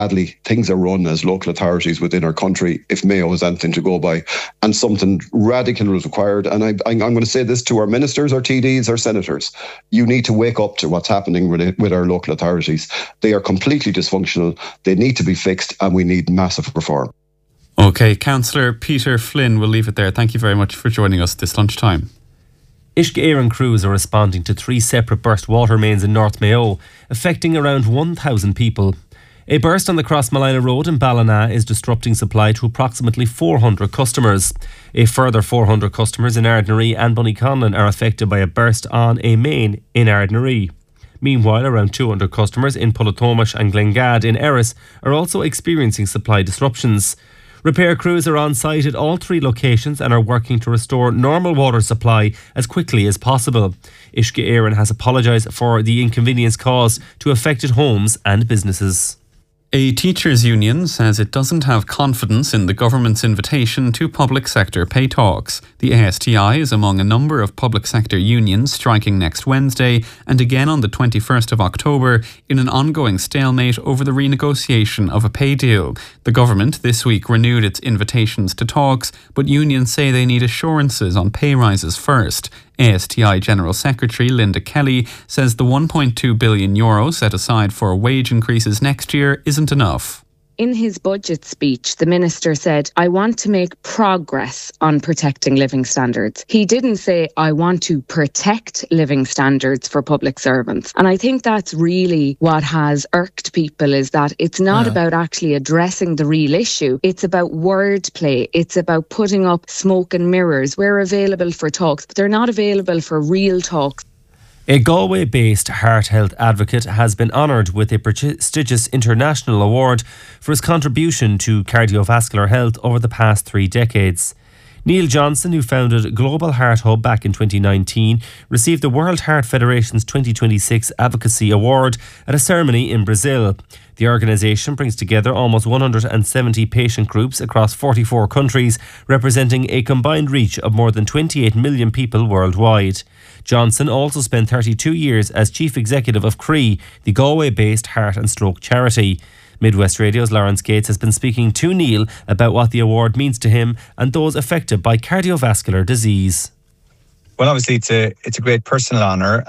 badly things are run as local authorities within our country, if Mayo is anything to go by, and something radical is required. And I'm going to say this to our ministers, our TDs, our senators. You need to wake up to what's happening with our local authorities. They are completely dysfunctional. They need to be fixed, and we need massive reform. OK, Councillor Peter Flynn, we'll leave it there. Thank you very much for joining us this lunchtime. Uisce Éireann crews are responding to 3 separate burst water mains in North Mayo, affecting around 1,000 people. A burst on the Crossmolina Road in Ballina is disrupting supply to approximately 400 customers. A further 400 customers in Ardnaree and Bunnyconlon are affected by a burst on a main in Ardnaree. Meanwhile, around 200 customers in Pullatomish and Glengad in Erris are also experiencing supply disruptions. Repair crews are on site at all 3 locations and are working to restore normal water supply as quickly as possible. Uisce Éireann has apologised for the inconvenience caused to affected homes and businesses. A teachers' union says it doesn't have confidence in the government's invitation to public sector pay talks. The ASTI is among a number of public sector unions striking next Wednesday and again on the 21st of October in an ongoing stalemate over the renegotiation of a pay deal. The government this week renewed its invitations to talks, but unions say they need assurances on pay rises first. ASTI General Secretary Linda Kelly says the €1.2 billion set aside for wage increases next year isn't enough. In his budget speech, the minister said, I want to make progress on protecting living standards. He didn't say, I want to protect living standards for public servants. And I think that's really what has irked people, is that it's not about actually addressing the real issue. It's about wordplay. It's about putting up smoke and mirrors. We're available for talks, but they're not available for real talks. A Galway-based heart health advocate has been honoured with a prestigious international award for his contribution to cardiovascular health over the past 3 decades. Neil Johnson, who founded Global Heart Hub back in 2019, received the World Heart Federation's 2026 Advocacy Award at a ceremony in Brazil. The organisation brings together almost 170 patient groups across 44 countries, representing a combined reach of more than 28 million people worldwide. Johnson also spent 32 years as Chief Executive of CREE, the Galway-based heart and stroke charity. Midwest Radio's Lawrence Gates has been speaking to Neil about what the award means to him and those affected by cardiovascular disease. Well, obviously it's a great personal honour,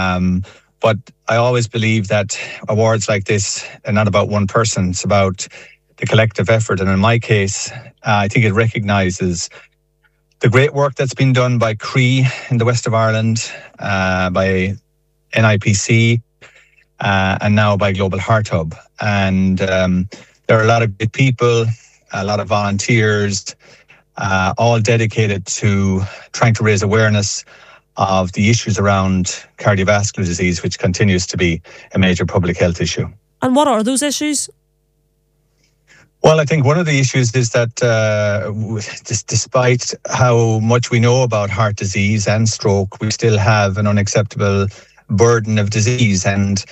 but I always believe that awards like this are not about one person. It's about the collective effort. And in my case, I think it recognises the great work that's been done by CREE in the west of Ireland, by NIPC, and now by Global Heart Hub. And there are a lot of good people, a lot of volunteers, all dedicated to trying to raise awareness of the issues around cardiovascular disease, which continues to be a major public health issue. And what are those issues? Well, I think one of the issues is that despite how much we know about heart disease and stroke, we still have an unacceptable burden of disease. And,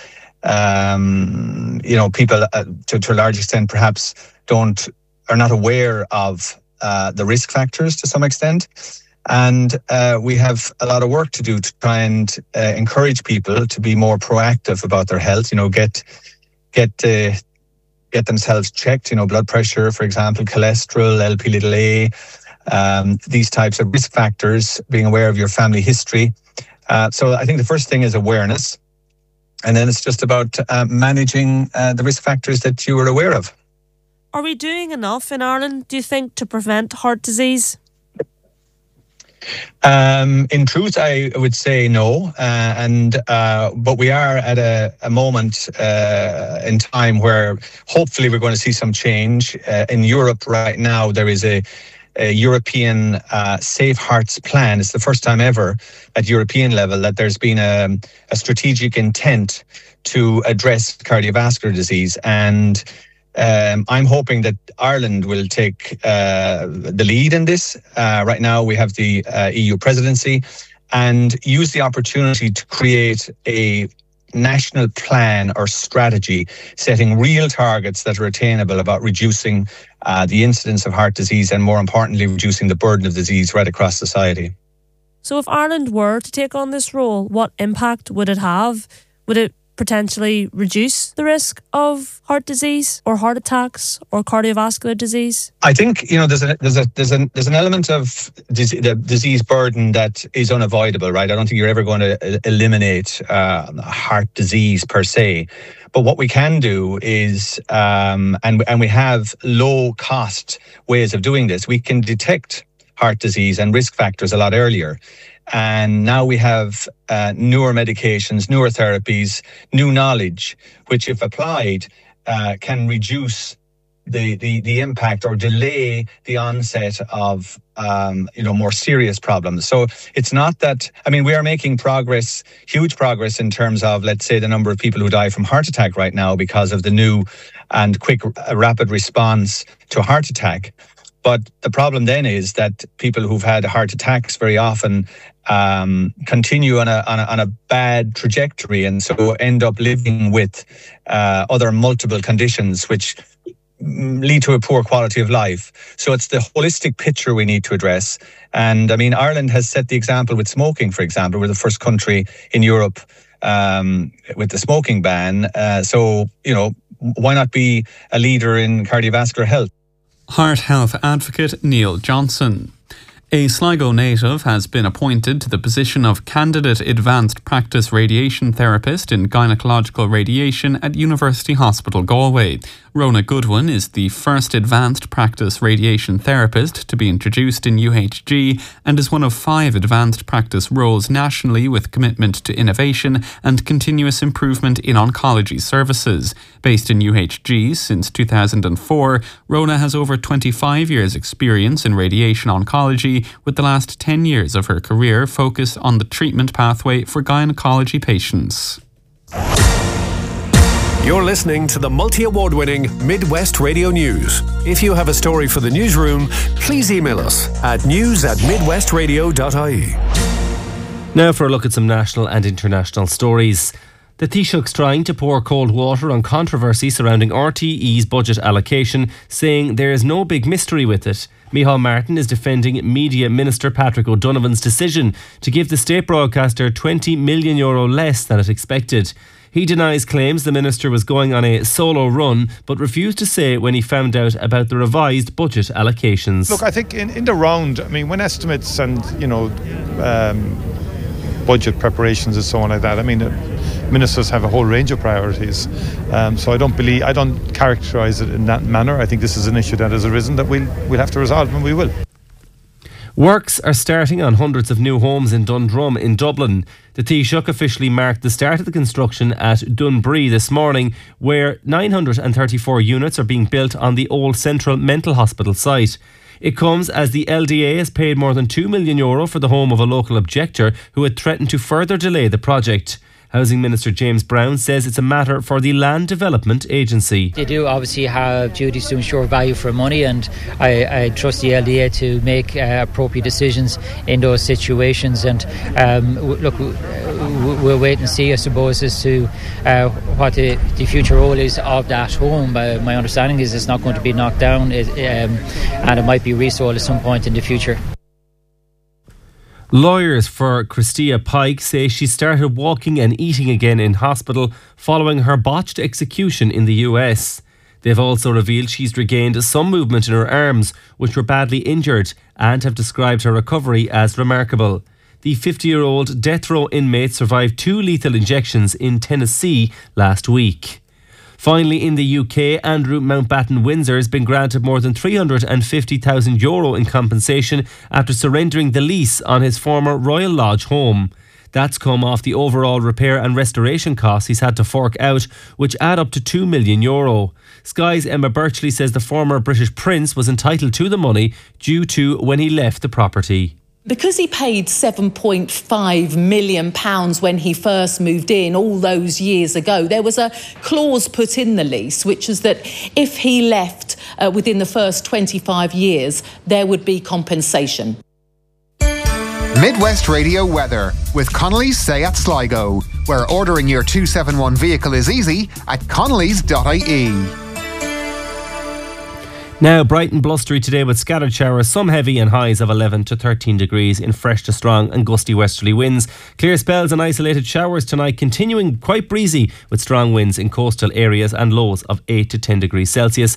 people to a large extent perhaps are not aware of the risk factors to some extent. And we have a lot of work to do to try and encourage people to be more proactive about their health, get themselves checked, blood pressure, for example, cholesterol, LP-little-a, these types of risk factors, being aware of your family history. So I think the first thing is awareness. And then it's just about managing the risk factors that you are aware of. Are we doing enough in Ireland, do you think, to prevent heart disease? In truth, I would say no, but we are at a moment in time where hopefully we're going to see some change. In Europe right now, there is a European Safe Hearts plan. It's the first time ever at European level that there's been a strategic intent to address cardiovascular disease. And I'm hoping that Ireland will take the lead in this. Right now we have the EU presidency, and use the opportunity to create a national plan or strategy setting real targets that are attainable about reducing the incidence of heart disease and, more importantly, reducing the burden of disease right across society. So if Ireland were to take on this role, what impact would it have? Would it potentially reduce the risk of heart disease or heart attacks or cardiovascular disease? I think there's an element of the disease burden that is unavoidable, right? I don't think you're ever going to eliminate heart disease per se. But what we can do is, and we have low cost ways of doing this, we can detect heart disease and risk factors a lot earlier. And now we have newer medications, newer therapies, new knowledge, which if applied can reduce the impact or delay the onset of more serious problems. So it's not that, we are making progress, huge progress in terms of, let's say, the number of people who die from heart attack right now because of the new and quick rapid response to a heart attack. But the problem then is that people who've had heart attacks very often continue on a bad trajectory, and so end up living with other multiple conditions which lead to a poor quality of life. So it's the holistic picture we need to address. And Ireland has set the example with smoking, for example. We're the first country in Europe with the smoking ban. So why not be a leader in cardiovascular health? Heart health advocate Neil Johnson. A Sligo native has been appointed to the position of Candidate Advanced Practice Radiation Therapist in Gynecological Radiation at University Hospital Galway. Rona Goodwin is the first advanced practice radiation therapist to be introduced in UHG and is one of 5 advanced practice roles nationally with commitment to innovation and continuous improvement in oncology services. Based in UHG since 2004, Rona has over 25 years' experience in radiation oncology, with the last 10 years of her career focused on the treatment pathway for gynecology patients. You're listening to the multi-award-winning Midwest Radio News. If you have a story for the newsroom, please email us at news@midwestradio.ie. Now for a look at some national and international stories. The Taoiseach's trying to pour cold water on controversy surrounding RTE's budget allocation, saying there is no big mystery with it. Micheál Martin is defending Media Minister Patrick O'Donovan's decision to give the state broadcaster €20 million less than it expected. He denies claims the minister was going on a solo run, but refused to say when he found out about the revised budget allocations. Look, I think in the round, when estimates and, budget preparations and so on like that, ministers have a whole range of priorities. So I don't characterise it in that manner. I think this is an issue that has arisen that we'll have to resolve, and we will. Works are starting on hundreds of new homes in Dundrum in Dublin. The Taoiseach officially marked the start of the construction at Dunbree this morning, where 934 units are being built on the old Central Mental Hospital site. It comes as the LDA has paid more than €2 million for the home of a local objector who had threatened to further delay the project. Housing Minister James Brown says it's a matter for the Land Development Agency. They do obviously have duties to ensure value for money, and I trust the LDA to make appropriate decisions in those situations. And look, we'll wait and see, I suppose, as to what the future role is of that home. My understanding is it's not going to be knocked down, and it might be resold at some point in the future. Lawyers for Christia Pike say she started walking and eating again in hospital following her botched execution in the US. They've also revealed she's regained some movement in her arms, which were badly injured, and have described her recovery as remarkable. The 50-year-old death row inmate survived 2 lethal injections in Tennessee last week. Finally, in the UK, Andrew Mountbatten Windsor has been granted more than €350,000 in compensation after surrendering the lease on his former Royal Lodge home. That's come off the overall repair and restoration costs he's had to fork out, which add up to €2 million. Sky's Emma Birchley says the former British Prince was entitled to the money due to when he left the property. Because he paid £7.5 million when he first moved in all those years ago, there was a clause put in the lease, which is that if he left within the first 25 years, there would be compensation. Midwest Radio weather with Connolly's Seat Sligo, where ordering your 271 vehicle is easy at connellys.ie. Now, bright and blustery today with scattered showers, some heavy and highs of 11 to 13 degrees in fresh to strong and gusty westerly winds. Clear spells and isolated showers tonight, continuing quite breezy with strong winds in coastal areas and lows of 8 to 10 degrees Celsius.